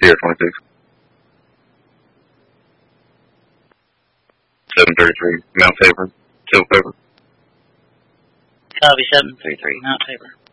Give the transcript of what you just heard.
Sierra 26. 733, Mount Tabor, Silver Tabor. Copy 733, Mount Tabor.